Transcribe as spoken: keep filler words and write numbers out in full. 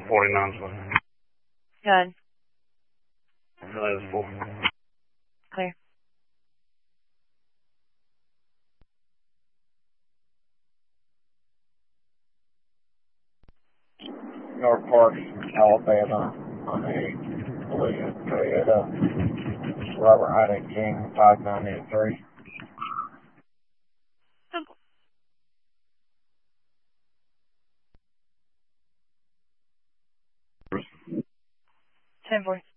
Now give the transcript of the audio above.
forty-nine. Good. Eligible. Clear. North Park, Alabama, on a collision Toyota Robert Hyde King five nine eight three. Simple. ten four.